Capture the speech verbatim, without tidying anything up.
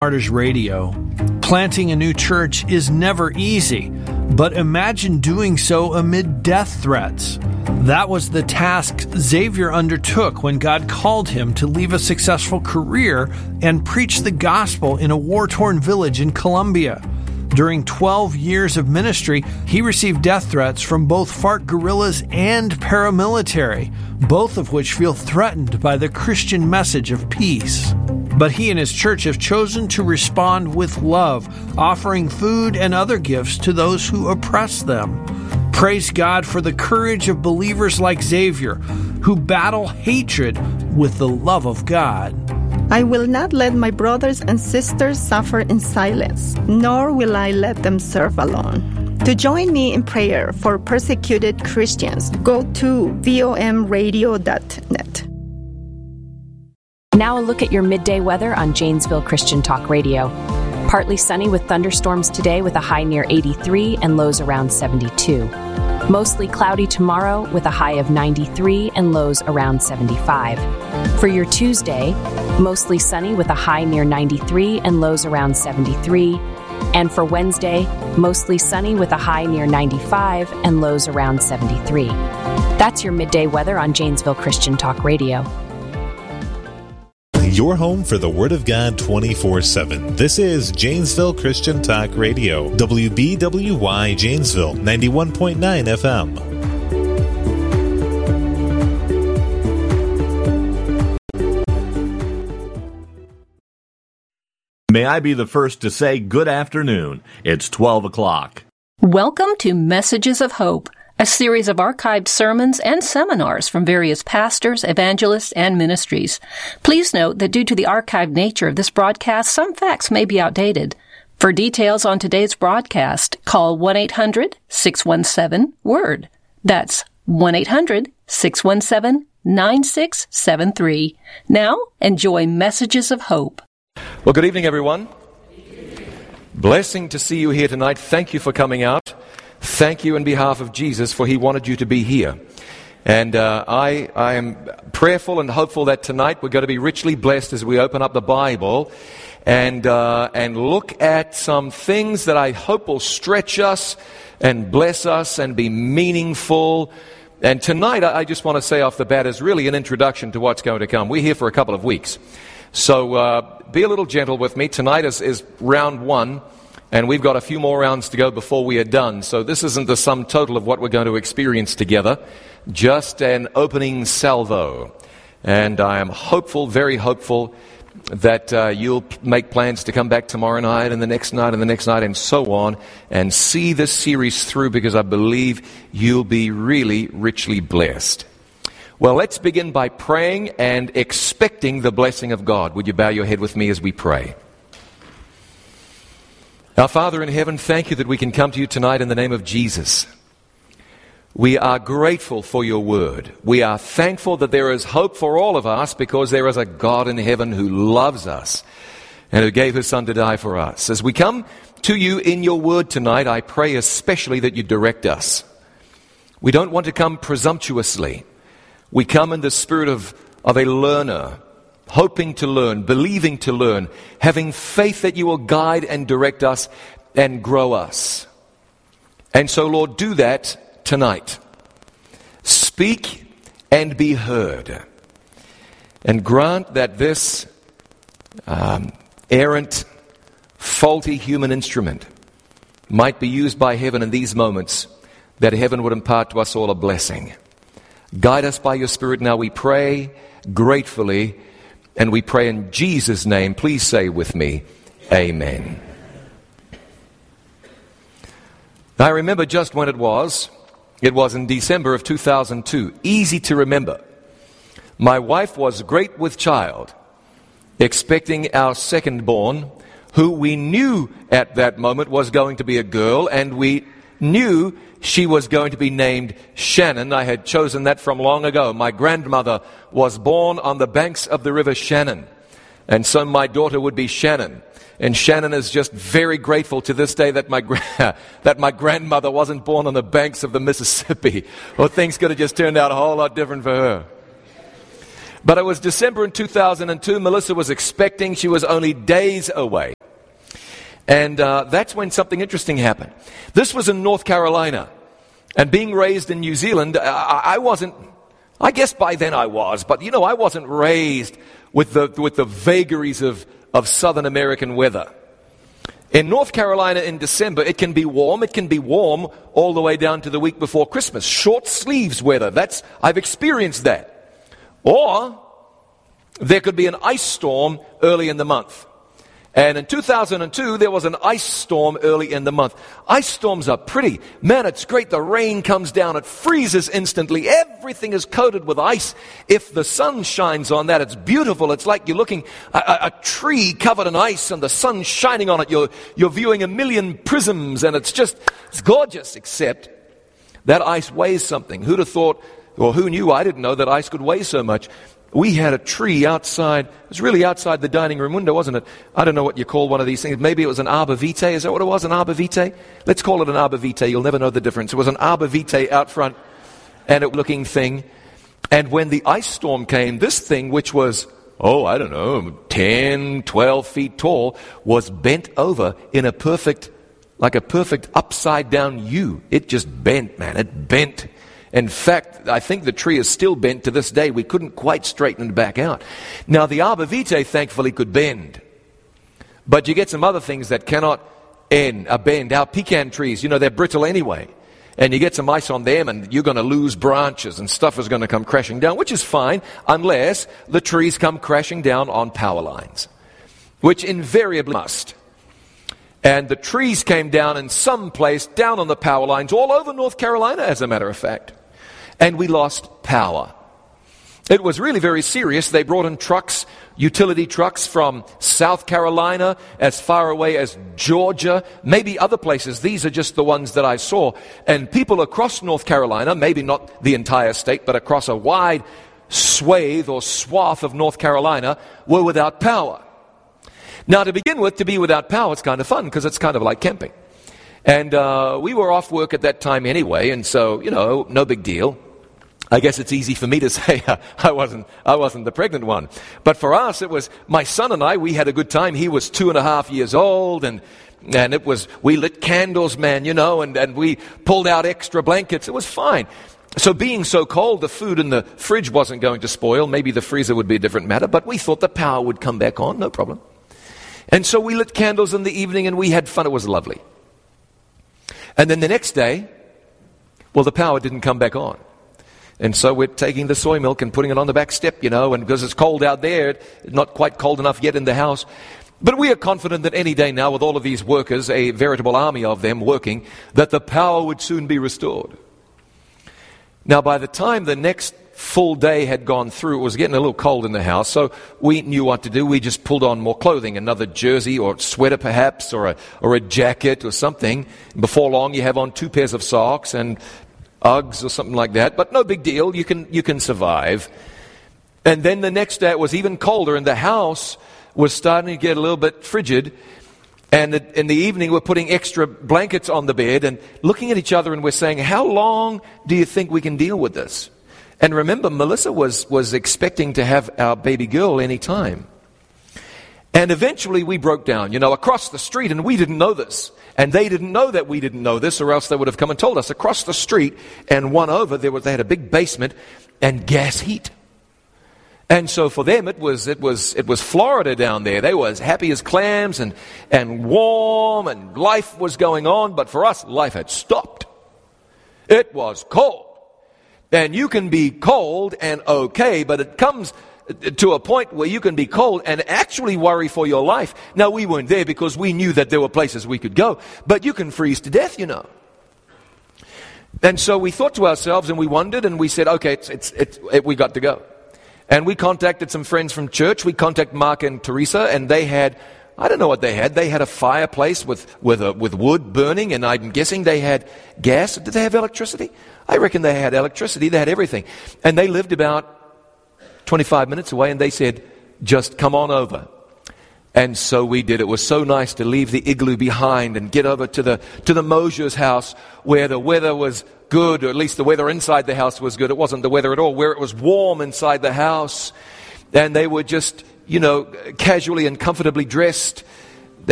Martyrs Radio. Planting a new church is never easy, but imagine doing so amid death threats. That was the task Xavier undertook when God called him to leave a successful career and preach the gospel in a war-torn village in Colombia. During twelve years of ministry, he received death threats from both FARC guerrillas and paramilitary, both of which feel threatened by the Christian message of peace. But he and his church have chosen to respond with love, offering food and other gifts to those who oppress them. Praise God for the courage of believers like Xavier, who battle hatred with the love of God. I will not let my brothers and sisters suffer in silence, nor will I let them serve alone. To join me in prayer for persecuted Christians, go to vom radio dot net. Now a look at your midday weather on Janesville Christian Talk Radio. Partly sunny with thunderstorms today with a high near eighty-three and lows around seventy-two. Mostly cloudy tomorrow with a high of ninety-three and lows around seventy-five. For your Tuesday, mostly sunny with a high near ninety-three and lows around seventy-three. And for Wednesday, mostly sunny with a high near ninety-five and lows around seventy-three. That's your midday weather on Janesville Christian Talk Radio. Your home for the Word of God twenty-four seven. This is Janesville Christian Talk Radio, W B W Y Janesville, ninety-one point nine F M. May I be the first to say good afternoon. It's twelve o'clock. Welcome to Messages of Hope, a series of archived sermons and seminars from various pastors, evangelists, and ministries. Please note that due to the archived nature of this broadcast, some facts may be outdated. For details on today's broadcast, call one eight hundred six one seven WORD. That's one eight hundred six one seven nine six seven three. Now, enjoy Messages of Hope. Well, good evening, everyone. Blessing to see you here tonight. Thank you for coming out. Thank you on behalf of Jesus, for He wanted you to be here. And uh, I, I am prayerful and hopeful that tonight we're going to be richly blessed as we open up the Bible and uh, and look at some things that I hope will stretch us and bless us and be meaningful. And tonight, I just want to say off the bat, is really an introduction to what's going to come. We're here for a couple of weeks. So uh, be a little gentle with me. Tonight is, is round one. And we've got a few more rounds to go before we are done. So this isn't the sum total of what we're going to experience together, just an opening salvo. And I am hopeful, very hopeful, that uh, you'll make plans to come back tomorrow night and the next night and the next night and so on and see this series through, because I believe you'll be really richly blessed. Well, let's begin by praying and expecting the blessing of God. Would you bow your head with me as we pray? Our Father in heaven, thank you that we can come to you tonight in the name of Jesus. We are grateful for your word. We are thankful that there is hope for all of us because there is a God in heaven who loves us and who gave his Son to die for us. As we come to you in your word tonight, I pray especially that you direct us. We don't want to come presumptuously. We come in the spirit of, of a learner, hoping to learn, believing to learn, having faith that you will guide and direct us and grow us. And so, Lord, do that tonight. Speak and be heard. And grant that this um, errant, faulty human instrument might be used by heaven in these moments, that heaven would impart to us all a blessing. Guide us by your Spirit now, we pray gratefully, and we pray in Jesus' name. Please say with me, amen. I remember just when it was. It was in December of two thousand two. Easy to remember. My wife was great with child, expecting our second born, who we knew at that moment was going to be a girl, and we knew she was going to be named Shannon. I had chosen that from long ago. My grandmother was born on the banks of the river Shannon, and so my daughter would be Shannon. And Shannon is just very grateful to this day that my gra- that my grandmother wasn't born on the banks of the Mississippi, or things could have just turned out a whole lot different for her. But it was December in two thousand two. Melissa was expecting. She was only days away. And uh, that's when something interesting happened. This was in North Carolina. And being raised in New Zealand, I, I wasn't, I guess by then I was, but you know, I wasn't raised with the, with the vagaries of, of Southern American weather. In North Carolina in December, it can be warm. It can be warm all the way down to the week before Christmas. Short sleeves weather. That's, I've experienced that. Or there could be an ice storm early in the month. And in two thousand two, there was an ice storm early in the month. Ice storms are pretty. Man, it's great. The rain comes down. It freezes instantly. Everything is coated with ice. If the sun shines on that, it's beautiful. It's like you're looking at a, a tree covered in ice and the sun shining on it. You're, you're viewing a million prisms, and it's just, it's gorgeous, except that ice weighs something. Who'd have thought, or who knew? I didn't know that ice could weigh so much. We had a tree outside. It was really outside the dining room window, wasn't it? I don't know what you call one of these things. Maybe it was an arbor vitae. Is that what it was, an arbor vitae? Let's call it an arbor vitae. You'll never know the difference. It was an arbor vitae out front, and a looking thing. And when the ice storm came, this thing, which was, oh, I don't know, ten, twelve feet tall, was bent over in a perfect, like a perfect upside down U. It just bent, man. It bent. In fact, I think the tree is still bent to this day. We couldn't quite straighten it back out. Now, the arbor vitae, thankfully, could bend. But you get some other things that cannot end, uh, bend. Our pecan trees, you know, they're brittle anyway. And you get some ice on them, and you're going to lose branches, and stuff is going to come crashing down, which is fine, unless the trees come crashing down on power lines, which invariably must. And the trees came down in some place, down on the power lines, all over North Carolina, as a matter of fact. And we lost power. It was really very serious. They brought in trucks, utility trucks from South Carolina, as far away as Georgia, maybe other places. These are just the ones that I saw. And people across North Carolina, maybe not the entire state, but across a wide swathe or swath of North Carolina, were without power. Now, to begin with, to be without power, it's kind of fun, because it's kind of like camping. And uh, we were off work at that time anyway, and so, you know, no big deal. I guess it's easy for me to say I wasn't I wasn't the pregnant one. But for us, it was my son and I, we had a good time. He was two and a half years old, and and it was, we lit candles, man, you know, and, and we pulled out extra blankets. It was fine. So being so cold, the food in the fridge wasn't going to spoil. Maybe the freezer would be a different matter, but we thought the power would come back on, no problem. And so we lit candles in the evening, and we had fun. It was lovely. And then the next day, well, the power didn't come back on. And so we're taking the soy milk and putting it on the back step, you know, and because it's cold out there, it's not quite cold enough yet in the house. But we are confident that any day now, with all of these workers, a veritable army of them working, that the power would soon be restored. Now, by the time the next full day had gone through, it was getting a little cold in the house, so we knew what to do. We just pulled on more clothing, another jersey or sweater perhaps, or a, or a jacket or something. Before long, you have on two pairs of socks and Uggs or something like that, but no big deal. You can you can survive. And then the next day it was even colder, and the house was starting to get a little bit frigid. And in the evening we're putting extra blankets on the bed and looking at each other, and we're saying, how long do you think we can deal with this? And remember, Melissa was was expecting to have our baby girl any time. And eventually we broke down, you know, across the street, and we didn't know this. And they didn't know that we didn't know this, or else they would have come and told us. Across the street and one over, there was, they had a big basement and gas heat. And so for them, it was it was it was Florida down there. They were as happy as clams and and warm, and life was going on. But for us, life had stopped. It was cold, and you can be cold and okay, but it comes to a point where you can be cold and actually worry for your life. Now, we weren't there because we knew that there were places we could go, but you can freeze to death, you know. And so we thought to ourselves, and we wondered, and we said, okay, it's, it's, it's, it, we got to go. And we contacted some friends from church. We contacted Mark and Teresa, and they had, I don't know what they had. They had a fireplace with, with, a, with wood burning, and I'm guessing they had gas. Did they have electricity? I reckon they had electricity. They had everything. And they lived about twenty-five minutes away, and they said, just come on over. And so we did. It was so nice to leave the igloo behind and get over to the to the Mosier's house, where the weather was good, or at least the weather inside the house was good. It wasn't the weather at all, where it was warm inside the house. And they were just, you know, casually and comfortably dressed.